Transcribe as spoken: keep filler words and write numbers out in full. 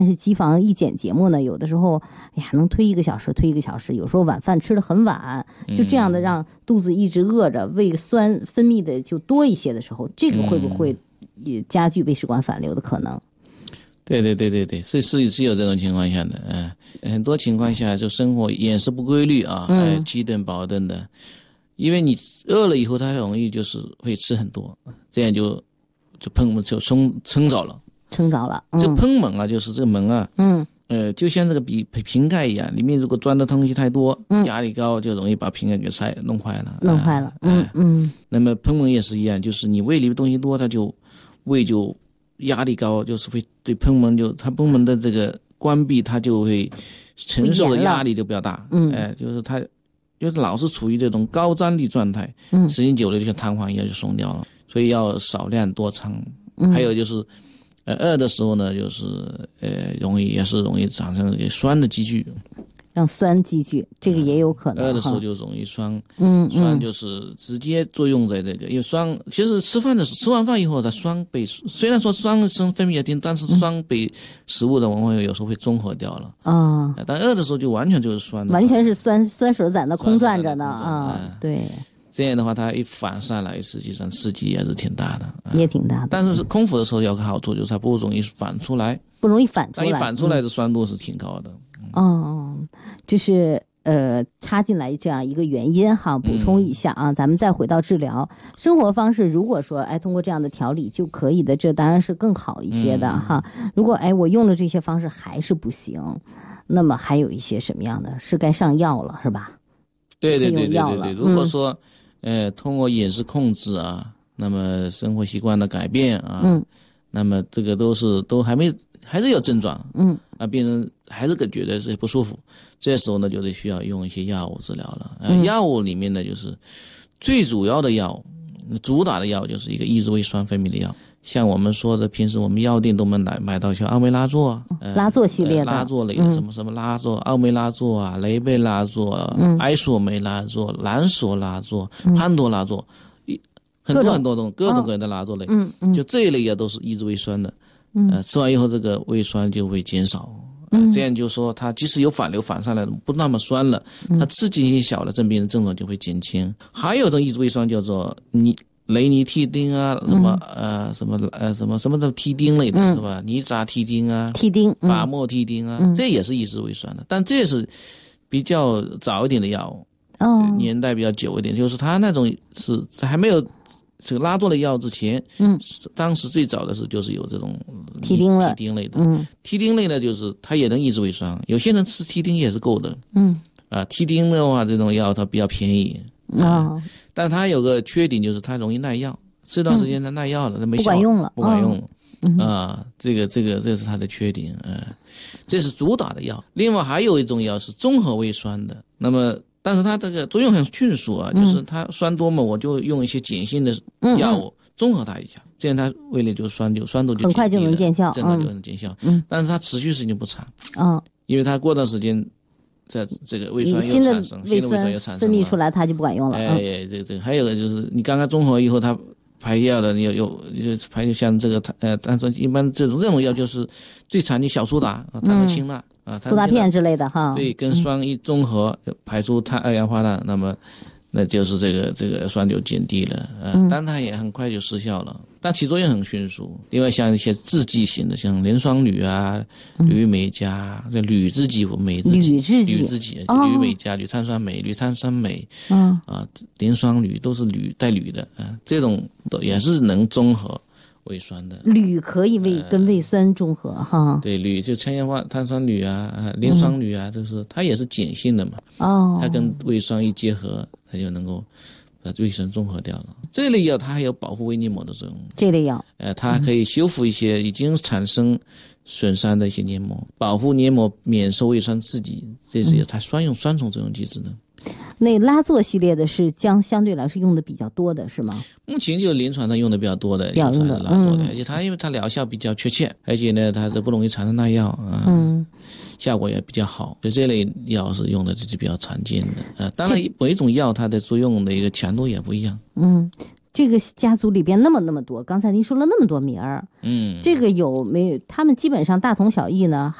但是机房一剪节目呢，有的时候哎呀能推一个小时推一个小时，有时候晚饭吃得很晚，就这样的让肚子一直饿着，胃酸分泌的就多一些的时候，这个会不会也加剧胃食管反流的可能？ 对对对对对，是是是有这种情况下的，嗯、呃，很多情况下就生活饮食不规律啊，哎、嗯，饥顿饱顿的，因为你饿了以后，它容易就是会吃很多，这样就就喷就撑撑着了。 撑着了，嗯、 这喷门啊，就是这个门啊， 嗯， 呃，就像这个比瓶盖一样，里面如果装的东西太多， 嗯， 压力高就容易把瓶盖给塞弄坏了， 弄坏了，嗯、呃、嗯。 那么喷门也是一样，就是你胃里的东西多，它就胃就压力高，就是会对喷门就它喷门的这个关闭，它就会承受的压力就比较大， 嗯， 哎、呃，就是它就是老是处于这种高张力状态， 嗯， 时间久了就像弹簧一样就松掉了，所以要少量多餐， 嗯， 还有就是。呃，饿的时候呢，就是呃，容易也是容易产生一个酸的积聚， 让酸积聚，这个也有可能。 饿的时候就容易酸， 嗯， 酸就是直接作用在这个，因为酸其实吃饭的时候，吃完饭以后，它酸被虽然说酸生分泌也低，但是酸被食物的往往有时候会中和掉了啊、 嗯。但饿的时候就完全就是酸的， 完全是酸酸水在那空转着呢啊、嗯，对。 这样的话，它一反上来，实际上刺激也是挺大的， 嗯、也挺大的。 但是空腹的时候有个好处，就是它不容易反出来， 不容易反出来。 它一反出来的酸度是挺高的。 哦、嗯，这是呃插进来这样一个原因哈，补充一下啊，嗯、咱们再回到治疗生活方式。如果说哎通过这样的调理就可以的，这当然是更好一些的、嗯、哈。如果哎我用了这些方式还是不行，那么还有一些什么样的是该上药了，是吧？ 对对对对对对。如果说、嗯、呃通过饮食控制啊，那么生活习惯的改变啊， 嗯， 那么这个都是都还没还是有症状， 嗯啊，病人还是觉得是不舒服，这时候呢就得需要用一些药物治疗了。呃、 嗯、 药物里面呢就是最主要的药，主打的药就是一个抑制胃酸分泌的药。像我们说的，平时我们药店都能买买到像奥美拉唑、呃、 拉唑系列的、 呃、拉唑类的、嗯、什么什么拉唑、奥美拉唑啊、雷贝拉唑、嗯、埃索梅拉唑、兰索拉唑、 嗯、 潘多拉唑，很多很多种各种各样的拉唑类， 嗯嗯， 就这一类药都是抑制胃酸的， 嗯， 呃，吃完以后这个胃酸就会减少，呃、 嗯， 这样就说它即使有反流反上来不那么酸了，它刺激性小了，这病人症状就会减轻。还有一种抑制胃酸叫做你。雷尼替丁啊，什么、嗯、呃什么呃什么什么的替丁类的、嗯、是吧？尼扎替丁啊， 替丁、嗯、 法莫替丁啊、嗯，这也是抑制胃酸的，但这是比较早一点的药物， 哦， 年代比较久一点，就是它那种是还没有这个拉唑的药之前， 嗯， 当时最早的是就是有这种替丁了， 替丁类的， 嗯， 替丁类的就是它也能抑制胃酸，有些人吃替丁也是够的， 嗯， 啊，替丁的话这种药它比较便宜。 啊、哦， 但它有个缺点就是它容易耐药，这段时间它耐药了，它、嗯、没效， 不管用了， 不管用了、 嗯、 啊，这个这个这是它的缺点，呃，这是主打的药。另外还有一种药是综合胃酸的，那么但是它这个作用很迅速啊， 嗯、 就是它酸多嘛，我就用一些碱性的药物综合它一下，嗯、这样它胃里就酸就酸度就很快就能见效， 症状就能见效， 嗯， 但是它持续时间不长， 嗯、哦， 因为它过段时间。在这个胃酸又产生， 新的胃酸又产生分泌出来，它就不管用了。 哎，这个这个还有个就是你刚刚综合以后，它排药了，你有有就排就像这个呃，但是一般这种这种药就是最常见小苏打啊、碳酸氢钠啊、 苏打片之类的哈。 对，跟酸一综合排出碳二氧化碳，那么那就是这个这个酸就减低了，呃，但它也很快就失效了，但起作用很迅速。另外像一些制剂型的，像磷酸铝啊、铝镁加、这铝制剂或镁制剂、 铝制剂、 铝制剂、铝镁加、铝碳酸镁、铝碳酸镁， 嗯啊，磷酸铝都是铝带铝的，啊，这种都也是能中和胃酸的。 铝可以胃、呃、跟胃酸中和哈。 对，铝就氢氧化碳酸铝啊、磷酸铝啊，都、嗯、是它也是碱性的嘛。 哦， 它跟胃酸一结合，它就能够把胃酸中和掉了。这类药它还有保护胃黏膜的作用。 这类药， 呃，它可以修复一些已经产生损伤的一些黏膜，嗯、保护黏膜免受胃酸刺激，这是有它双用双重作用机制的。 那拉唑系列的是将相对来说用的比较多的是吗？ 目前就临床上用的比较多的， 比较用的拉唑的，而且它因为它疗效比较确切，而且呢它这不容易产生耐药啊， 嗯， 效果也比较好，所以这类药是用的这是比较常见的。呃，当然每一种药它的作用的一个强度也不一样。 嗯， 这个家族里边那么那么多，刚才您说了那么多名儿， 嗯， 这个有没有？他们基本上大同小异呢，